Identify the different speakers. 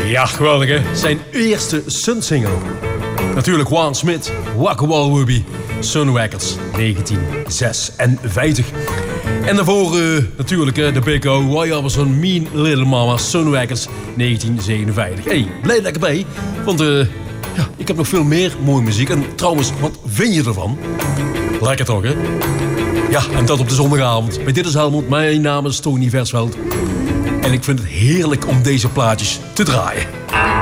Speaker 1: Ja, geweldig hè. Zijn eerste Sun-single. Natuurlijk Juan Smith, Waka Walla Wubi, Sunwackers, 1956. En daarvoor natuurlijk de Big O, Roy Orbison, Mean Little Mama, Sunwackers, 1957. Hey, blijf lekker bij, want ik heb nog veel meer mooie muziek. En trouwens, wat vind je ervan? Lekker toch hè? Ja, en dat op de zondagavond. Bij Dit is Helmond, mijn naam is Tony Versveld. En ik vind het heerlijk om deze plaatjes te draaien.